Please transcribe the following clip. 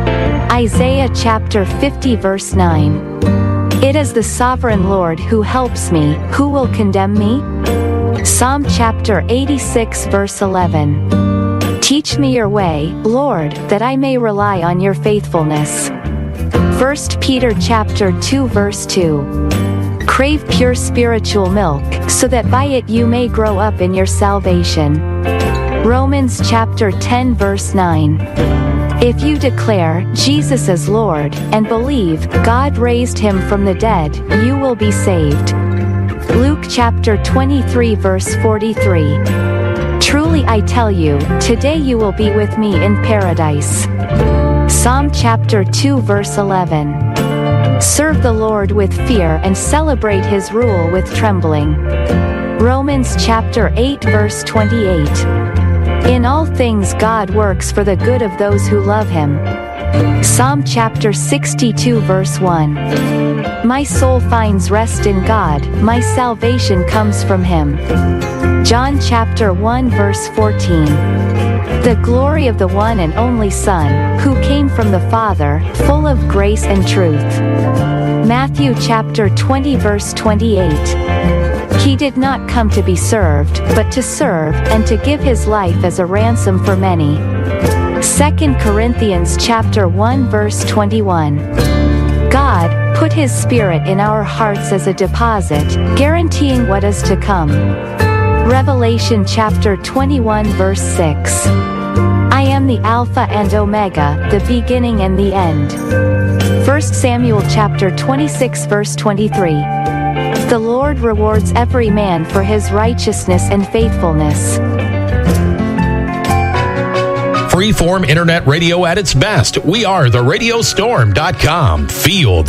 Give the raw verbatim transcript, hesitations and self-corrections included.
Isaiah chapter fifty verse nine. It is the sovereign Lord who helps me, who will condemn me? Psalm chapter eighty-six verse eleven. Teach me your way, Lord, that I may rely on your faithfulness. First Peter chapter two verse two. Crave pure spiritual milk, so that by it you may grow up in your salvation. Romans chapter ten verse nine. If you declare Jesus is Lord, and believe God raised him from the dead, you will be saved. Luke chapter twenty-three verse forty-three. Truly I tell you, today you will be with me in paradise. Psalm chapter two verse eleven. Serve the Lord with fear and celebrate his rule with trembling. Romans chapter eight verse twenty-eight. In all things God works for the good of those who love him. Psalm chapter sixty-two verse one. My soul finds rest in God, my salvation comes from him. John chapter one verse fourteen. The glory of the one and only Son, who came from the Father, full of grace and truth. Matthew chapter twenty verse twenty-eight. He did not come to be served, but to serve, and to give his life as a ransom for many. Second Corinthians chapter one verse twenty-one. God put his Spirit in our hearts as a deposit, guaranteeing what is to come. Revelation chapter twenty-one verse six. I am the Alpha and Omega, the beginning and the end. First Samuel chapter twenty-six verse twenty-three. The Lord rewards every man for his righteousness and faithfulness. Freeform internet radio at its best. We are the radio storm dot com. Feel the